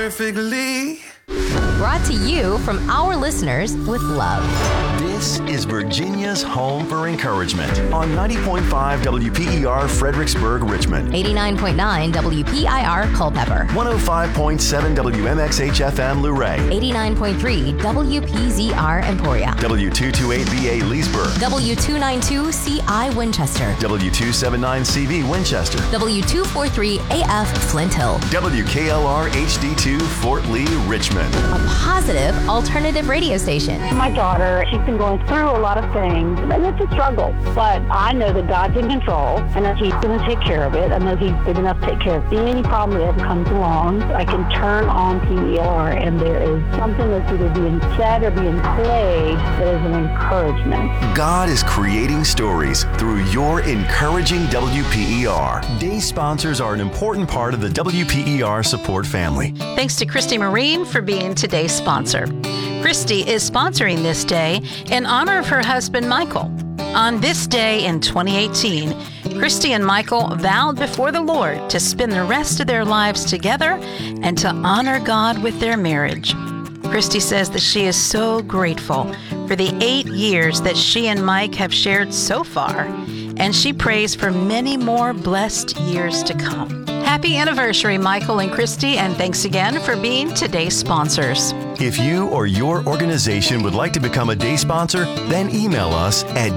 perfectly. Brought to you from our listeners with love. This is Virginia's home for encouragement on 90.5 WPER Fredericksburg, Richmond. 89.9 WPIR Culpeper. 105.7 WMXH-FM Luray. 89.3 WPZR Emporia. W228BA Leesburg. W292CI Winchester. W279CV Winchester. W243AF Flint Hill. WKLR HD2 Fort Lee, Richmond. A positive alternative radio station. My daughter, she's been going through a lot of things, and it's a struggle. But I know that God's in control, and that He's going to take care of it. I know He's big enough to take care of any problem that ever comes along. I can turn on PER, and there is something that's either being said or being played that is an encouragement. God is creating stories through your encouraging WPER. Day sponsors are an important part of the WPER support family. Thanks to Christy Marine for being today's sponsor. Christy is sponsoring this day in honor of her husband, Michael. On this day in 2018, Christy and Michael vowed before the Lord to spend the rest of their lives together and to honor God with their marriage. Christy says that she is so grateful for the 8 years that she and Mike have shared so far, and she prays for many more blessed years to come. Happy anniversary, Michael and Christy, and thanks again for being today's sponsors. If you or your organization would like to become a day sponsor, then email us at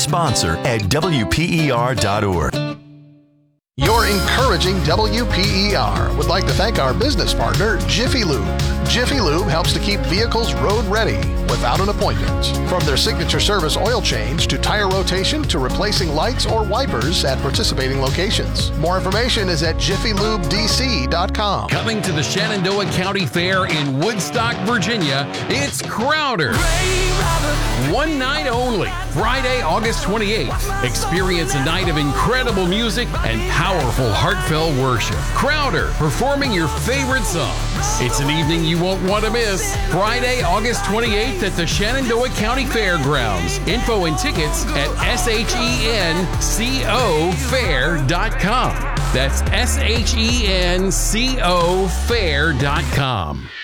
daysponsor@wper.org. Your encouraging WPER would like to thank our business partner, Jiffy Lube. Jiffy Lube helps to keep vehicles road ready without an appointment. From their signature service oil change to tire rotation to replacing lights or wipers at participating locations. More information is at jiffylubedc.com. Coming to the Shenandoah County Fair in Woodstock, Virginia, it's Crowder. One night only, Friday, August 28th. Experience a night of incredible music and powerful, heartfelt worship. Crowder, performing your favorite songs. It's an evening you won't want to miss. Friday, August 28th at the Shenandoah County Fairgrounds. Info and tickets at SHENCOFair.com. That's SHENCOFair.com.